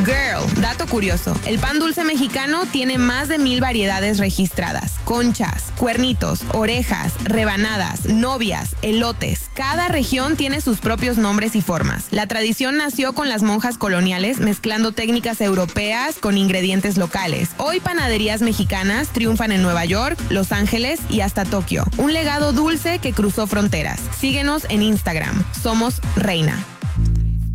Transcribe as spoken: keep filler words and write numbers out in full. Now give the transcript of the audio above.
Girl, dato curioso. El pan dulce mexicano tiene más de mil variedades registradas. Conchas, cuernitos, orejas, rebanadas, novias, elotes. Cada región tiene sus propios nombres y formas. La tradición nació con las monjas coloniales mezclando técnicas europeas con ingredientes locales. Hoy panaderías mexicanas triunfan en Nueva York, Los Ángeles y hasta Tokio. Un legado dulce que cruzó fronteras. Síguenos en Instagram. Somos Reina.